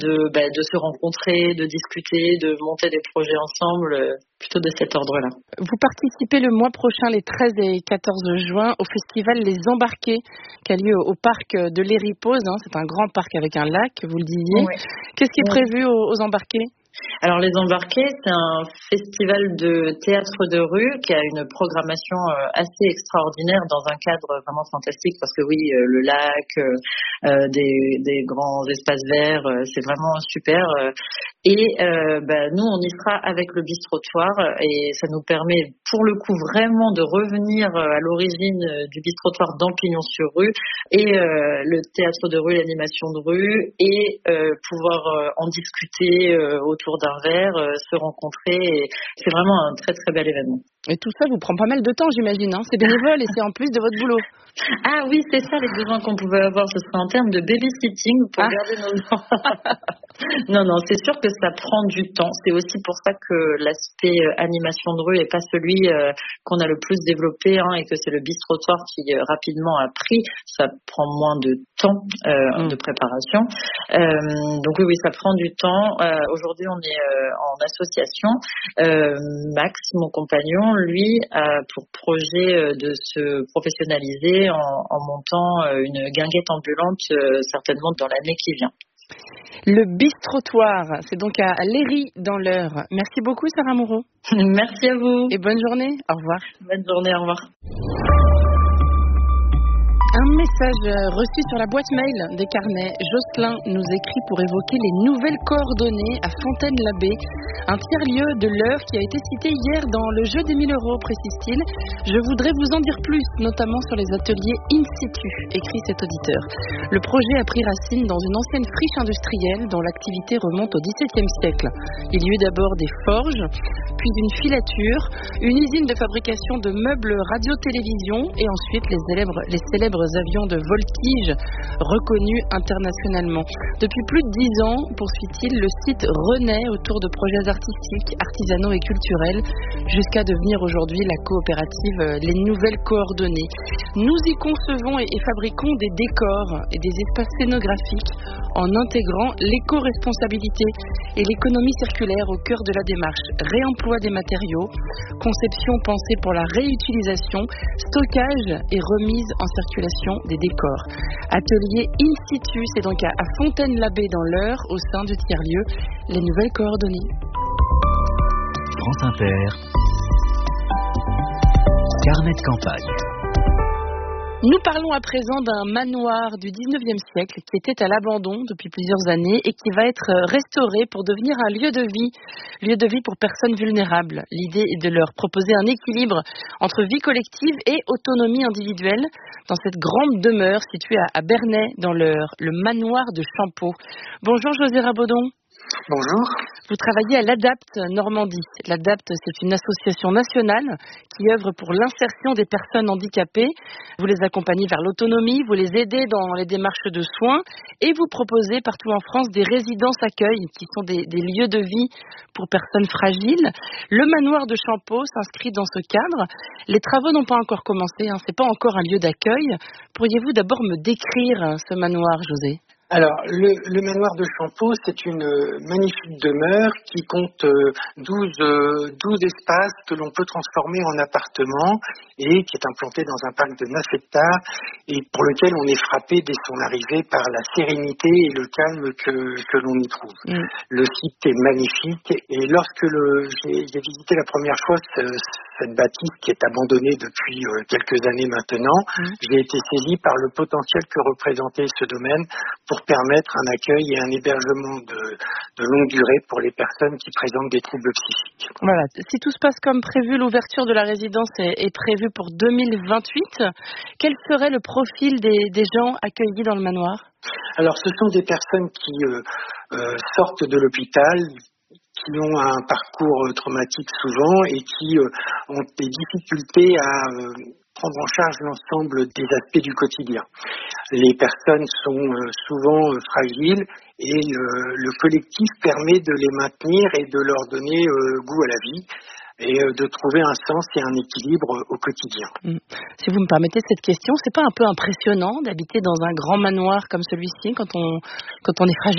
de se rencontrer, de discuter, de monter des projets ensemble, plutôt de cet ordre-là. Vous participez le mois prochain, les 13 et 14 juin, au festival Les Embarqués, qui a lieu au parc de l'Héripose. C'est un grand parc avec un lac, vous le disiez. Oui. Qu'est-ce qui est prévu aux Embarqués ? Alors Les Embarqués, c'est un festival de théâtre de rue qui a une programmation assez extraordinaire dans un cadre vraiment fantastique parce que oui, le lac, des grands espaces verts, c'est vraiment super. Et nous, on y sera avec le bistrottoir et ça nous permet pour le coup vraiment de revenir à l'origine du bistrottoir dans Pignon-sur-Rue et le théâtre de rue, l'animation de rue et pouvoir en discuter autour d'un verre, se rencontrer. Et c'est vraiment un très très bel événement. Et tout ça vous prend pas mal de temps, j'imagine. C'est bénévole et c'est en plus de votre boulot. Ah oui, c'est ça les besoins qu'on pouvait avoir. Ce serait en termes de babysitting pour garder nos enfants. Non, c'est sûr que ça prend du temps. C'est aussi pour ça que l'aspect animation de rue n'est pas celui qu'on a le plus développé et que c'est le bistrottoir qui rapidement a pris. Ça prend moins de temps de préparation. Donc oui, ça prend du temps. Aujourd'hui, on est en association. Max, mon compagnon, lui, a pour projet de se professionnaliser en montant une guinguette ambulante certainement dans l'année qui vient. Le bistrottoir, c'est donc à Léry dans l'Eure. Merci beaucoup Sarah Moreau. Merci à vous. Et bonne journée. Au revoir. Bonne journée, au revoir. Un message reçu sur la boîte mail des carnets. Jocelyn nous écrit pour évoquer les nouvelles coordonnées à Fontaine-l'Abbé, un tiers-lieu de l'Eure qui a été cité hier dans le jeu des 1000 €, précise-t-il. Je voudrais vous en dire plus, notamment sur les ateliers in situ, écrit cet auditeur. Le projet a pris racine dans une ancienne friche industrielle dont l'activité remonte au XVIIe siècle. Il y eut d'abord des forges, puis une filature, une usine de fabrication de meubles radio-télévision et ensuite les célèbres avions de voltige reconnus internationalement. Depuis plus de 10 ans, poursuit-il, le site renaît autour de projets artistiques, artisanaux et culturels jusqu'à devenir aujourd'hui la coopérative Les Nouvelles Coordonnées. Nous y concevons et fabriquons des décors et des espaces scénographiques en intégrant l'éco-responsabilité et l'économie circulaire au cœur de la démarche. Réemploi des matériaux, conception pensée pour la réutilisation, stockage et remise en circulation des décors. Atelier in situ, c'est donc à Fontaine-l'Abbé dans l'Eure, au sein du tiers-lieu Les Nouvelles Coordonnées. France Inter, carnet de campagne. Nous parlons à présent d'un manoir du 19e siècle qui était à l'abandon depuis plusieurs années et qui va être restauré pour devenir un lieu de vie pour personnes vulnérables. L'idée est de leur proposer un équilibre entre vie collective et autonomie individuelle dans cette grande demeure située à Bernay dans l'Eure, le manoir de Champeaux. Bonjour José Rabaudon. Bonjour. Vous travaillez à l'ADAPT Normandie. L'ADAPT, c'est une association nationale qui œuvre pour l'insertion des personnes handicapées. Vous les accompagnez vers l'autonomie, vous les aidez dans les démarches de soins et vous proposez partout en France des résidences accueil qui sont des lieux de vie pour personnes fragiles. Le manoir de Champeaux s'inscrit dans ce cadre. Les travaux n'ont pas encore commencé, c'est pas encore un lieu d'accueil. Pourriez-vous d'abord me décrire ce manoir, José ? Alors, le manoir de Champeaux, c'est une magnifique demeure qui compte 12 espaces que l'on peut transformer en appartements et qui est implantée dans un parc de 9 hectares et pour lequel on est frappé dès son arrivée par la sérénité et le calme que l'on y trouve. Le site est magnifique et lorsque j'ai visité la première fois cette bâtisse qui est abandonnée depuis quelques années maintenant, j'ai été saisi par le potentiel que représentait ce domaine pour permettre un accueil et un hébergement de longue durée pour les personnes qui présentent des troubles psychiques. Voilà. Si tout se passe comme prévu, l'ouverture de la résidence est prévue pour 2028. Quel serait le profil des gens accueillis dans le manoir ? Alors, ce sont des personnes qui sortent de l'hôpital, qui ont un parcours traumatique souvent et qui ont des difficultés à prendre en charge l'ensemble des aspects du quotidien. Les personnes sont souvent fragiles et le collectif permet de les maintenir et de leur donner goût à la vie et de trouver un sens et un équilibre au quotidien. Si vous me permettez cette question, c'est pas un peu impressionnant d'habiter dans un grand manoir comme celui-ci quand on est fragile ?